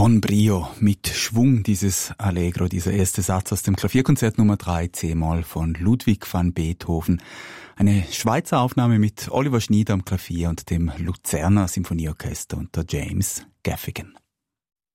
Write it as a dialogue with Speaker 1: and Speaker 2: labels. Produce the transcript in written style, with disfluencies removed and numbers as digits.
Speaker 1: Con brio, mit Schwung, dieses Allegro, dieser erste Satz aus dem Klavierkonzert Nummer 3 C-Moll von Ludwig van Beethoven. Eine Schweizer Aufnahme mit Oliver Schnied am Klavier und dem Luzerner Sinfonieorchester unter James Gaffigan.